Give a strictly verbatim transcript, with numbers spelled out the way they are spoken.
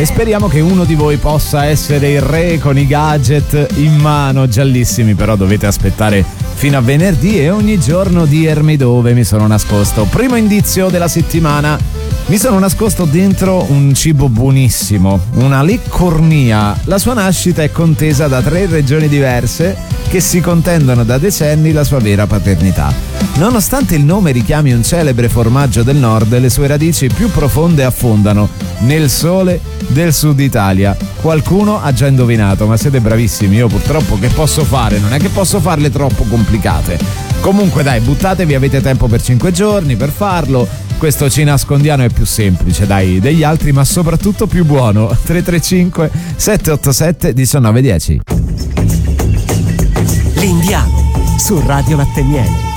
E speriamo che uno di voi possa essere il re con i gadget in mano, giallissimi, però dovete aspettare fino a venerdì e ogni giorno dirmi dove mi sono nascosto. Primo indizio della settimana: mi sono nascosto dentro un cibo buonissimo, una leccornia. La sua nascita è contesa da tre regioni diverse che si contendono da decenni la sua vera paternità. Nonostante il nome richiami un celebre formaggio del nord, le sue radici più profonde affondano nel sole del sud Italia. Qualcuno ha già indovinato, ma siete bravissimi. Io purtroppo che posso fare? Non è che posso farle troppo complicate. Comunque dai, buttatevi, avete tempo per cinque giorni per farlo. Questo ci nascondiano è più semplice, dai, degli altri, ma soprattutto più buono. tre tre cinque sette otto sette uno nove uno zero. L'Indiano su Radio Latte Miele.